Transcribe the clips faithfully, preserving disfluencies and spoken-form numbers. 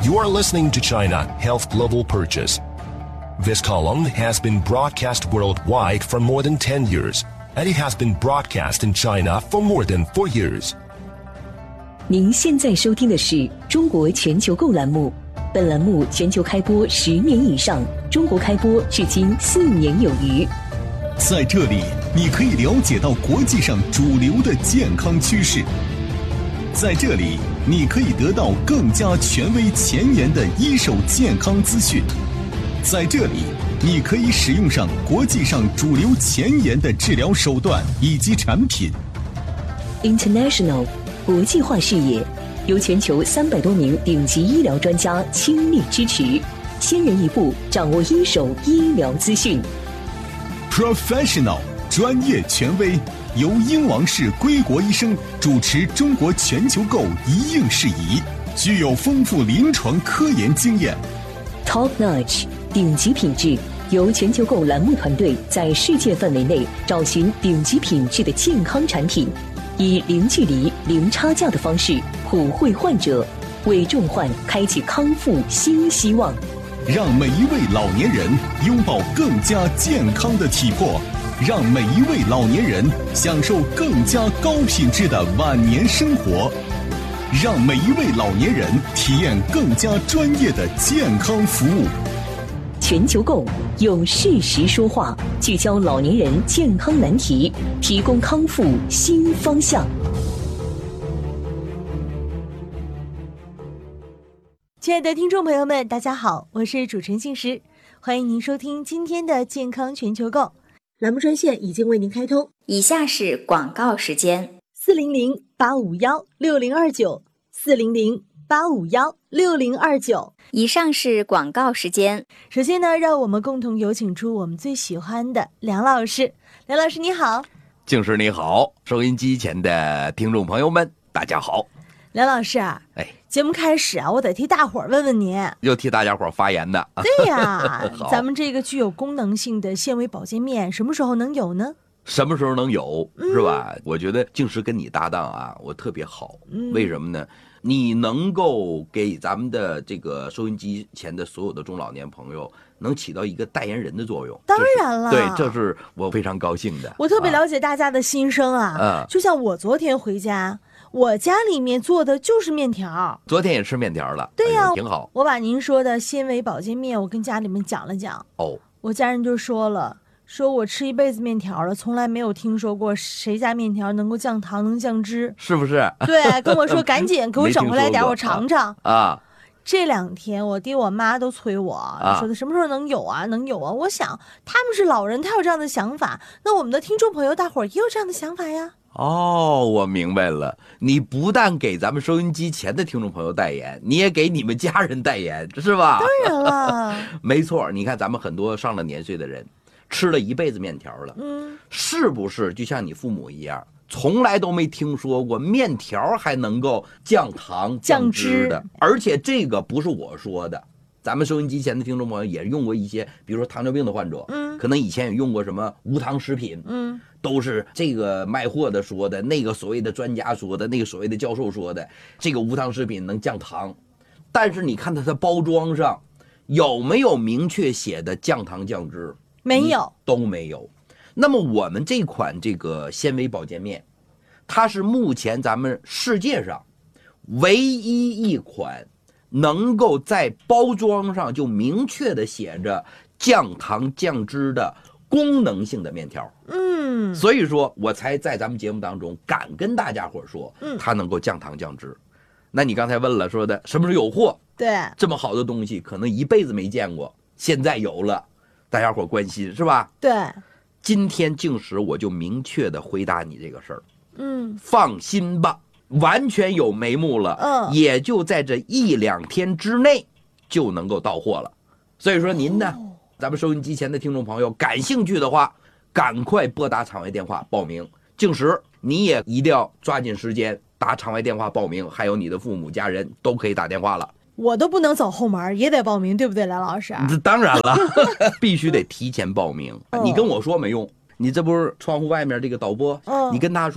You are listening to China Health Global Purchase. This column has been broadcast worldwide for more than ten years, and it has been broadcast in China for more than four years. 您现在收听的是中国全球购栏目，本栏目全球开播十年以上，中国开播至今四年有余。 在这里，你可以了解到国际上主流的健康趋势。在这里，你可以得到更加权威前沿的一手健康资讯。在这里，你可以使用上国际上主流前沿的治疗手段以及产品。 International 国际化视野，由全球三百多名顶级医疗专家倾力支持，先人一步掌握一手医疗资讯。 Professional 专业权威，由英王氏归国医生主持中国全球购一应事宜，具有丰富临床科研经验。 Top Notch 顶级品质，由全球购栏目团队在世界范围内找寻顶级品质的健康产品，以零距离、零差价的方式普惠患者，为重患开启康复新希望。 让每一位老年人拥抱更加健康的体魄，让每一位老年人享受更加高品质的晚年生活，让每一位老年人体验更加专业的健康服务。 全球购用事实说话，聚焦老年人健康难题，提供康复新方向。 亲爱的听众朋友们，大家好，我是主持人静时，欢迎您收听今天的健康全球购栏目，专线已经为您开通， 以下是广告时间： 四零零八五幺六零二九，四零零八五幺六零二九。 以上是广告时间。 首先呢，让我们共同有请出我们最喜欢的梁老师。梁老师你好。 静时你好，收音机前的听众朋友们大家好。 梁老师啊， 哎， 节目开始啊，我得替大伙儿问问您， 又替大家伙儿发言的。 对呀咱们这个具有功能性的纤维保健面什么时候能有呢？ 什么时候能有、嗯、是吧？我觉得静时跟你搭档啊，我特别好、嗯、为什么呢？你能够给咱们的这个收音机前的所有的中老年朋友能起到一个代言人的作用。 当然了， 对，这是我非常高兴的。 我特别了解大家的心声啊、嗯、就像我昨天回家，我家里面做的就是面条， 昨天也吃面条了。 对呀、 哎、挺好。 我把您说的纤维保健面我跟家里面讲了讲， 哦， 我家人就说了，说我吃一辈子面条了，从来没有听说过谁家面条能够降糖能降脂， 是不是？ 对，跟我说赶紧给我整回来点我尝尝啊。 这两天我爹我妈都催我、啊、说的什么时候能有啊能有啊。我想他们是老人，他有这样的想法，那我们的听众朋友大伙儿也有这样的想法呀。 哦，我明白了，你不但给咱们收音机前的听众朋友代言，你也给你们家人代言，是吧？ 当然了没错，你看咱们很多上了年岁的人吃了一辈子面条了，嗯，是不是就像你父母一样，从来都没听说过面条还能够降糖降脂的？而且这个不是我说的，咱们收音机前的听众朋友也用过一些，比如说糖尿病的患者，嗯，可能以前也用过什么无糖食品，嗯，都是这个卖货的说的，那个所谓的专家说的，那个所谓的教授说的，这个无糖食品能降糖，但是你看它的包装上有没有明确写的降糖降脂？ 没有， 都没有。那么我们这款这个纤维保健面，它是目前咱们世界上唯一一款能够在包装上就明确的写着降糖降脂的功能性的面条。嗯，所以说我才在咱们节目当中敢跟大家伙说，嗯，它能够降糖降脂。那你刚才问了，说的什么时候有货？ 对， 这么好的东西可能一辈子没见过，现在有了，大家伙关心是吧？ 对， 今天静时我就明确的回答你这个事儿。嗯，放心吧，完全有眉目了。嗯，也就在这一两天之内就能够到货了。所以说您呢，哦、咱们收音机前的听众朋友感兴趣的话，赶快拨打场外电话报名。静时你也一定要抓紧时间打场外电话报名，还有你的父母家人都可以打电话了。 我都不能走后门，也得报名，对不对，梁老师？ 当然了，必须得提前报名。你跟我说没用，你这不是窗户外面这个导播，哦、你跟他说，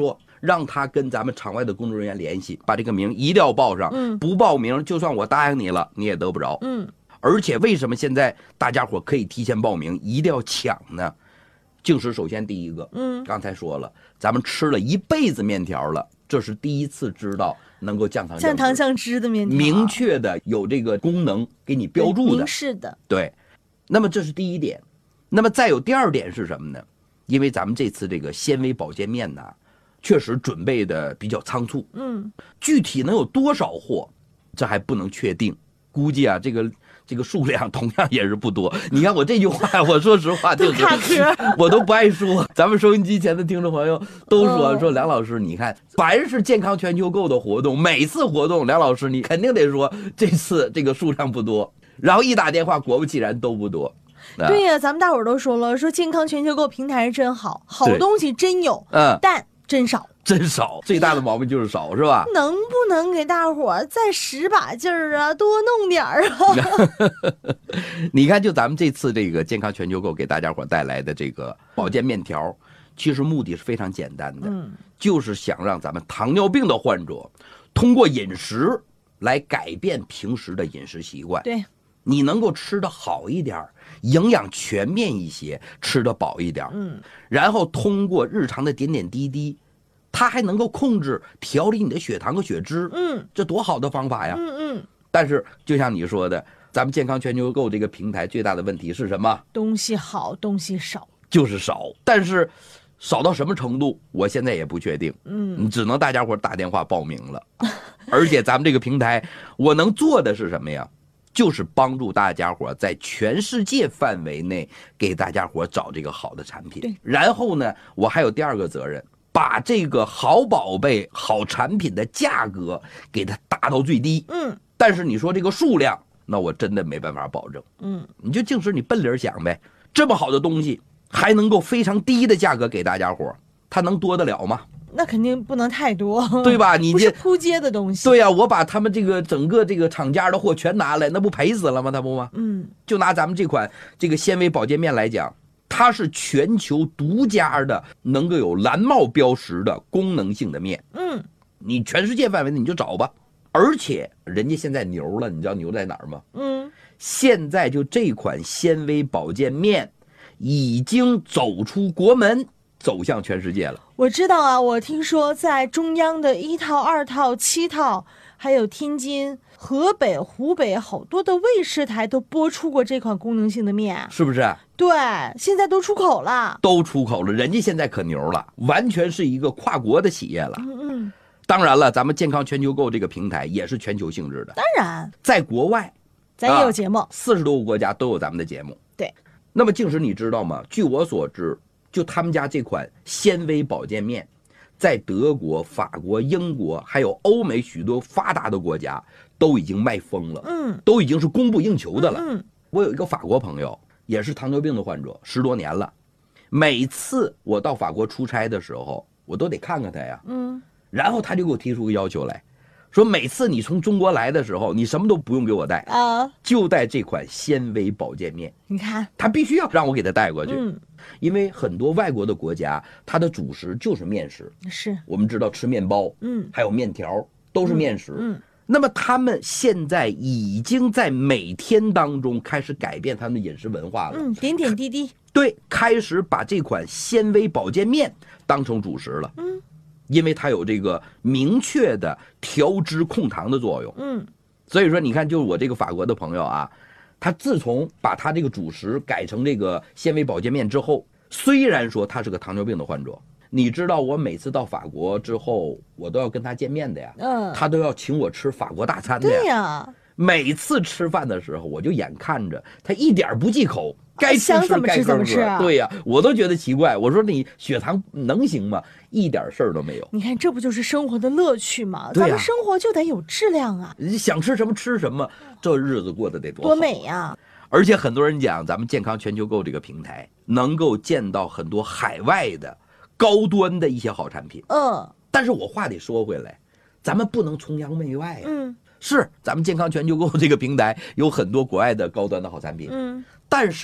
让他跟咱们场外的工作人员联系，把这个名一定要报上。 嗯， 不报名，就算我答应你了，你也得不着。 嗯， 而且为什么现在大家伙可以提前报名，一定要抢呢？净食首先第一个， 嗯， 刚才说了，咱们吃了一辈子面条了，这是第一次知道能够降糖降糖降脂的面条， 明确的有这个功能给你标注的， 明示的。 对，那么这是第一点。那么再有第二点是什么呢？因为咱们这次这个纤维保健面呢，确实准备的比较仓促， 嗯， 具体能有多少货，这还不能确定。估计啊，这个这个数量同样也是不多。你看我这句话，我说实话就是我都不爱说。咱们收音机前的听众朋友都说、哦、说梁老师，你看，凡是健康全球购的活动，每次活动，梁老师你肯定得说这次这个数量不多。然后一打电话，果不其然都不多。 对呀、啊，咱们大伙儿都说了，说健康全球购平台是真好，好东西真有， 嗯， 但真少。 真少，最大的毛病就是少，是吧？ 能不能给大伙儿再使把劲儿啊，多弄点儿啊？ 你看，就咱们这次这个健康全球购给大家伙带来的这个保健面条，其实目的是非常简单的， 嗯， 就是想让咱们糖尿病的患者通过饮食来改变平时的饮食习惯。 对， 你能够吃得好一点，营养全面一些，吃得饱一点， 嗯， 然后通过日常的点点滴滴。它还能够控制调理你的血糖和血脂， 嗯， 这多好的方法呀！ 嗯嗯。 但是就像你说的，咱们健康全球购这个平台最大的问题是什么？ 东西好，东西少， 就是少。但是少到什么程度，我现在也不确定。 嗯， 只能大家伙打电话报名了。而且咱们这个平台，我能做的是什么呀？就是帮助大家伙在全世界范围内给大家伙找这个好的产品。 对。 然后呢，我还有第二个责任。把这个好宝贝、好产品的价格给它打到最低。 嗯， 但是你说这个数量，那我真的没办法保证。 嗯， 你就净是你奔理想呗。这么好的东西，还能够非常低的价格给大家伙，它能多得了吗？ 那肯定不能太多， 对吧？你这不是扑街的东西。 对呀、啊，我把他们这个整个这个厂家的货全拿来，那不赔死了吗？他不吗？ 嗯， 就拿咱们这款这个纤维保健面来讲。它是全球独家的，能够有蓝帽标识的功能性的面。 嗯， 你全世界范围内你就找吧。而且人家现在牛了，你知道牛在哪儿吗？ 嗯， 现在就这款纤维保健面已经走出国门，走向全世界了。 我知道啊，我听说在中央的一套、二套、七套，还有天津、河北、湖北好多的卫视台都播出过这款功能性的面， 是不是？ 对，现在都出口了， 都出口了，人家现在可牛了，完全是一个跨国的企业了。 嗯嗯。 当然了，咱们健康全球购这个平台也是全球性质的。 当然， 在国外， 咱也有节目， 四十多个国家都有咱们的节目。 对。 那么净石你知道吗？据我所知，就他们家这款纤维保健面，在德国、法国、英国还有欧美许多发达的国家都已经卖疯了， 嗯， 都已经是供不应求的了。 嗯， 我有一个法国朋友，也是糖尿病的患者，十多年了。每次我到法国出差的时候，我都得看看他呀。 嗯， 然后他就给我提出个要求来，说每次你从中国来的时候，你什么都不用给我带啊， 就带这款纤维保健面。 你看， 他必须要让我给他带过去。 嗯， 因为很多外国的国家，它的主食就是面食。 是， 我们知道吃面包， 嗯， 还有面条都是面食。 嗯，嗯那么他们现在已经在每天当中开始改变他们的饮食文化了。 嗯，点点滴滴。 对，开始把这款纤维保健面当成主食了。 嗯， 因为它有这个明确的调脂控糖的作用。 嗯， 所以说你看，就是我这个法国的朋友啊，他自从把他这个主食改成这个纤维保健面之后，虽然说他是个糖尿病的患者，你知道我每次到法国之后，我都要跟他见面的呀。 嗯， 他都要请我吃法国大餐的呀。 对呀， 每次吃饭的时候，我就眼看着他一点不忌口，该吃想怎么吃怎么吃啊。 对呀，我都觉得奇怪，我说你血糖能行吗？一点事儿都没有。 你看，这不就是生活的乐趣吗？ 对呀， 咱们生活就得有质量啊！ 你想吃什么吃什么，这日子过得得多好多美呀！ 而且很多人讲，咱们健康全球购这个平台能够见到很多海外的高端的一些好产品。 嗯， 但是我话得说回来，咱们不能崇洋媚外呀。 嗯， 是咱们健康全球购这个平台有很多国外的高端的好产品。 嗯， 但是